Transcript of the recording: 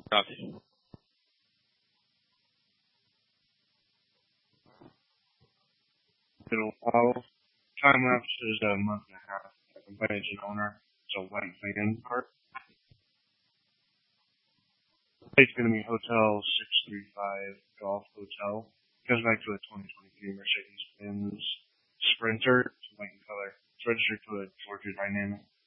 Copy. It'll allow time lapse is a month and a half. I'm playing as an owner. It's a white van cart. It's going to be Hotel 635 Golf Hotel. Goes back to a 2023 Mercedes-Benz Sprinter. It's white in color. It's registered to a Georgia Dynamic.